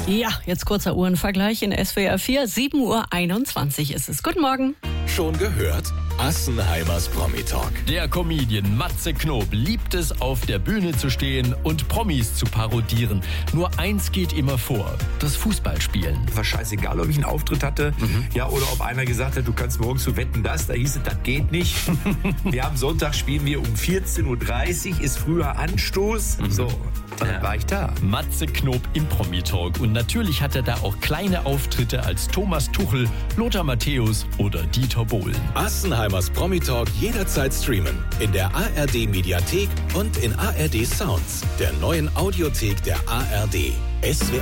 Ja, jetzt kurzer Uhrenvergleich in SWR 4. 7:21 Uhr ist es. Guten Morgen. Schon gehört? Assenheimers Promi-Talk. Der Comedian Matze Knob liebt es, auf der Bühne zu stehen und Promis zu parodieren. Nur eins geht immer vor: das Fußballspielen. War scheißegal, ob ich einen Auftritt hatte, ja, oder ob einer gesagt hat, du kannst morgen zu Wetten, das. Da hieß es, das geht nicht. Wir haben Sonntag, spielen wir um 14:30 Uhr, ist früher Anstoß. So, dann war ich da. Matze Knob im Promi-Talk. Und natürlich hat er da auch kleine Auftritte als Thomas Tuchel, Lothar Matthäus oder Dieter Bohlen. Assenheimers Promi-Talk jederzeit streamen. In der ARD-Mediathek und in ARD Sounds, der neuen Audiothek der ARD. SWR